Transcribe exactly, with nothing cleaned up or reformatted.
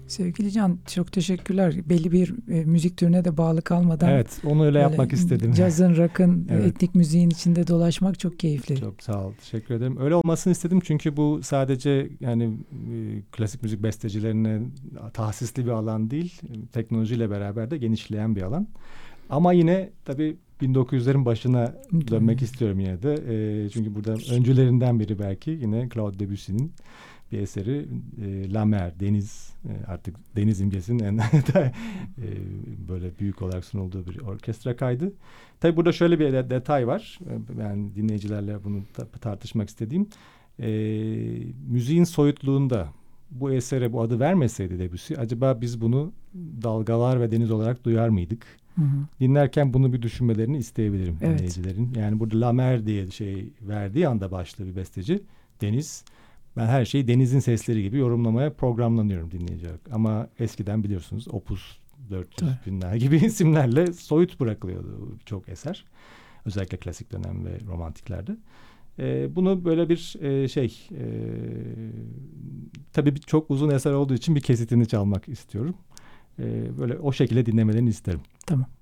Sevgili Can, çok teşekkürler. Belli bir e, müzik türüne de bağlı kalmadan. Evet, onu öyle yapmak istedim. Cazın, rock'ın, Evet. etnik müziğin içinde dolaşmak çok keyifli. Çok sağ ol, teşekkür ederim. Öyle olmasını istedim çünkü bu sadece yani e, klasik müzik bestecilerine tahsisli bir alan değil, teknolojiyle beraber de genişleyen bir alan. Ama yine tabii bin dokuz yüzlerin başına dönmek istiyorum yine de. E, çünkü burada öncülerinden biri belki yine Claude Debussy'nin bir eseri e, La Mer, deniz, e, artık deniz imgesinin en e, böyle büyük olarak sunulduğu bir orkestra kaydı. Tabii burada şöyle bir de, detay var. Yani dinleyicilerle bunu ta- tartışmak istediğim. E, müziğin soyutluğunda bu esere bu adı vermeseydi Debussy, acaba biz bunu dalgalar ve deniz olarak duyar mıydık? Hı hı. Dinlerken bunu bir düşünmelerini isteyebilirim Evet. dinleyicilerin. Yani burada La Mer diye şey verdiği anda başlı bir besteci, deniz. Ben her şeyi denizin sesleri gibi yorumlamaya programlanıyorum dinleyici olarak. Ama eskiden biliyorsunuz Opus dört yüz binler gibi isimlerle soyut bırakılıyordu çok eser. Özellikle klasik dönem ve romantiklerde. Ee, bunu böyle bir e, şey e, tabii bir, çok uzun eser olduğu için bir kesitini çalmak istiyorum. Ee, böyle o şekilde dinlemelerini isterim. Tamam.